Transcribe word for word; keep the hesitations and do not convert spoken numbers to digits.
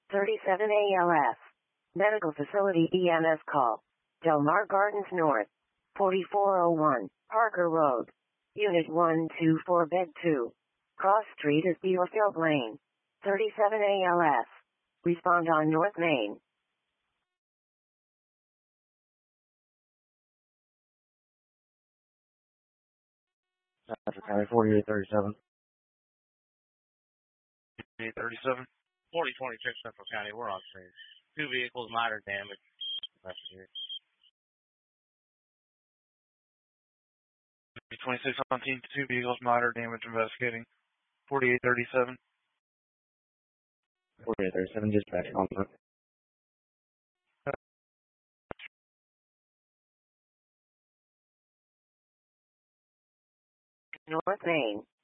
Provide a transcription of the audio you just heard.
thirty-seven A L S. Medical Facility E M S call. Del Mar Gardens North. forty-four oh one, Parker Road. Unit one two four, Bed two. Cross Street is Deerfield Lane. thirty-seven A L S. Respond on North Main. Central County, forty-eight thirty-seven. forty-eight thirty-seven. forty twenty-six Central County, we're on scene. Two vehicles, minor damage. Messenger. twenty-six on team, two vehicles, minor damage investigating. forty-eight thirty-seven. forty-eight thirty-seven, dispatch on the North Main.